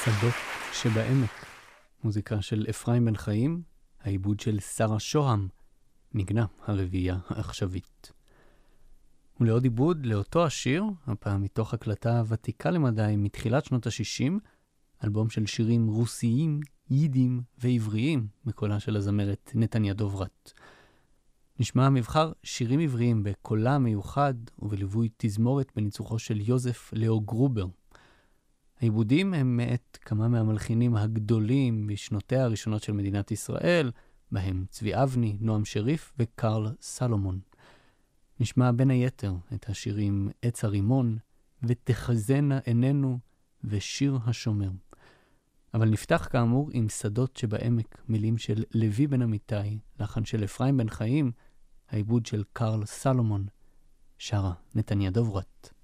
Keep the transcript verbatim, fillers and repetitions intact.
שדות שבעמק, מוזיקה של אפרים בן חיים, העיבוד של שרה שוהם, נגנה הרביעייה העכשווית. ולעוד עיבוד לאותו השיר, הפעם מתוך הקלטה ותיקה למדי מתחילת שנות ה-שישים, אלבום של שירים רוסיים, יידים ועבריים, מקולה של הזמרת נתניה דוברת. נשמע מבחר שירים עבריים בקולה מיוחד ובליווי תזמורת בניצוחו של יוזף לאו גרובר. העיבודים הם מאת כמה מהמלחינים הגדולים בשנותיה הראשונות של מדינת ישראל, בהם צבי אבני, נועם שריף וקרל סלומון. נשמע בין היתר את השירים עץ הרימון ותחזנה עינינו ושיר השומר. אבל נפתח כאמור עם שדות שבעמק, מילים של לוי בן אמיתי, לחן של אפרים בן חיים, העיבוד של קרל סלומון, שרה נתניה דוברת.